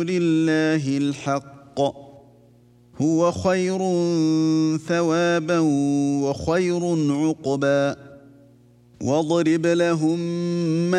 لله الحق هو خير ثوابا وخير عقبا واضرب لهم